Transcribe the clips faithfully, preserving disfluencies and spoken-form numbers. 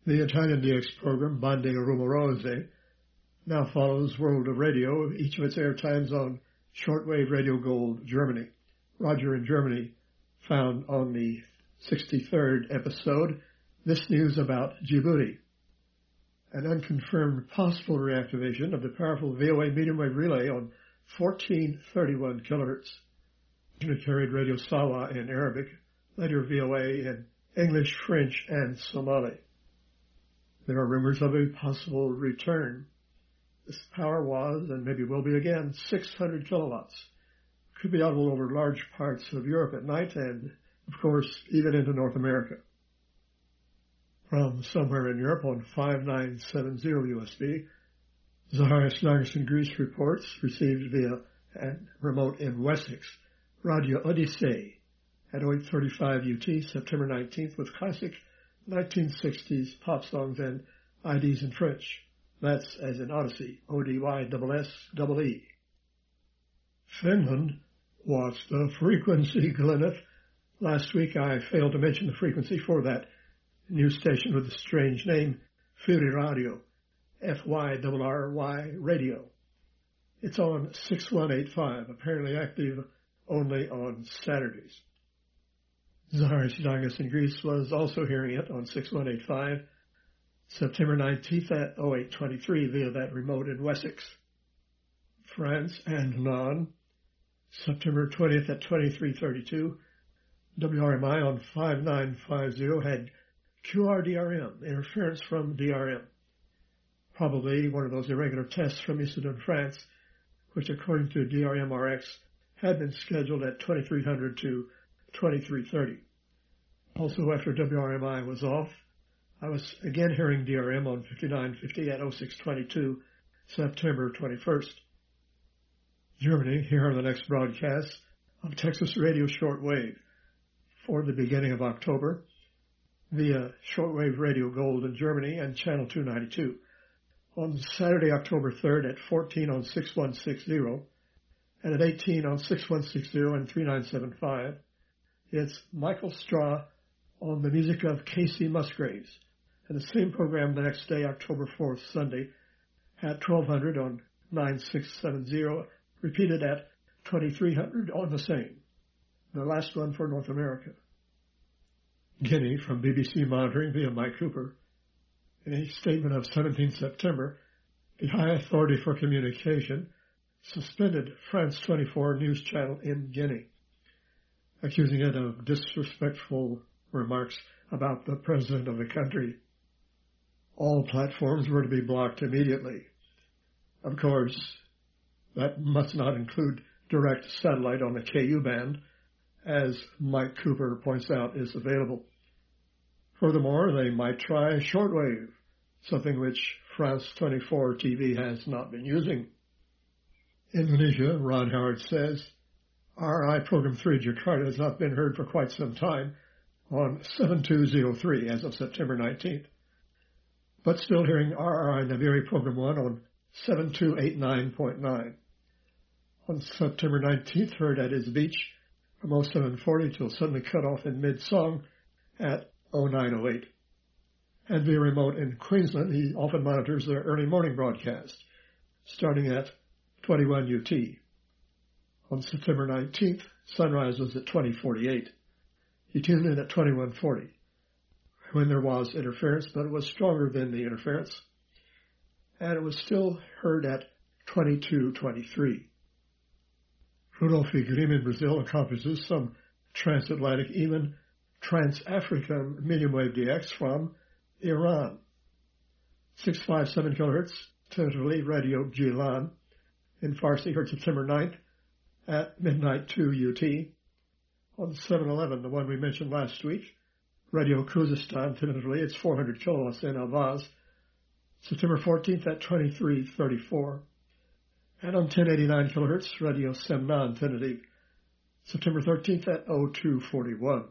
The Italian D X program, Bande Rumorose, now follows World of Radio, each of its airtimes on Shortwave Radio Gold, Germany. Roger in Germany found on the sixty-third episode this news about Djibouti. An unconfirmed possible reactivation of the powerful V O A medium wave relay on fourteen thirty-one kilohertz. It carried Radio Sawa in Arabic, later V O A in English, French, and Somali. There are rumors of a possible return. This power was, and maybe will be again, six hundred kilowatts. Could be audible over large parts of Europe at night and, of course, even into North America. From somewhere in Europe on five nine seven zero U S B, Zacharias Nagas in Greece reports received via a remote in Wessex, Radio Odyssey at eight thirty-five U T, September nineteenth, with classic nineteen sixties pop songs and I Ds in French. That's as in Odyssey, O D Y S S E E. Finland watched the frequency, Glyneth. Last week I failed to mention the frequency for that new station with the strange name, Fyri Radio, F Y R R Y Radio. It's on six one eight five, apparently active only on Saturdays. Zacharias Nagas in Greece was also hearing it on six one eight five, September nineteenth at oh eight twenty-three via that remote in Wessex. France and Non, September twentieth at twenty-three thirty-two, W R M I on five nine five zero had Q R D R M, interference from D R M. Probably one of those irregular tests from Issoudun, France, which according to D R M R X had been scheduled at twenty-three hundred to twenty-three thirty. Also after W R M I was off, I was again hearing D R M on fifty-nine fifty at oh six twenty-two, September twenty-first. Germany, here are the next broadcasts of Texas Radio Shortwave for the beginning of October via Shortwave Radio Gold in Germany and Channel two ninety-two. On Saturday, October third at fourteen on six one six zero and at eighteen on six one six zero and three nine seven five, it's Michael Straw on the music of Casey Musgraves. And the same program the next day, October fourth, Sunday, at twelve hundred on nine six seven zero, repeated at twenty-three hundred on the same. The last one for North America. Guinea, from B B C Monitoring via Mike Cooper. In a statement of seventeenth September, the High Authority for Communication suspended France twenty-four news channel in Guinea, accusing it of disrespectful remarks about the president of the country. All platforms were to be blocked immediately. Of course, that must not include direct satellite on the K U band, as Mike Cooper points out is available. Furthermore, they might try shortwave, something which France twenty-four T V has not been using. Indonesia, Ron Howard says, R R I Program three Jakarta has not been heard for quite some time on seven two zero three as of September nineteenth, but still hearing R R I Naviri Program one on seven two eight nine point nine. On September nineteenth, heard at his beach from oh seven forty till suddenly cut off in mid-song at oh nine oh eight. And via remote in Queensland, he often monitors their early morning broadcast, starting at twenty-one U T. On September nineteenth, sunrise was at twenty forty-eight. He tuned in at twenty-one forty, when there was interference, but it was stronger than the interference, and it was still heard at twenty-two twenty-three. Rudolph E. Grimm in Brazil accomplishes some transatlantic, even trans-African medium wave D X from Iran. six five seven kilohertz, tentatively Radio Jilan, in Farsi, heard September ninth at midnight two U T. On seven eleven, the one we mentioned last week, Radio Khuzestan, tentatively, it's four hundred kilowatts in Avaz, September fourteenth at twenty-three thirty-four. And on ten eighty-nine kilohertz, Radio Semnan, tentative, September thirteenth at oh two forty-one.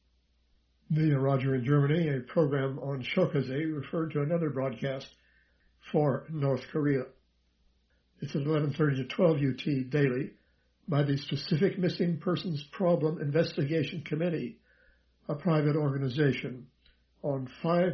Via Roger in Germany, a program on Shokaze referred to another broadcast for North Korea. It's at eleven thirty to twelve U T daily by the Specific Missing Persons Problem Investigation Committee, a private organization, on five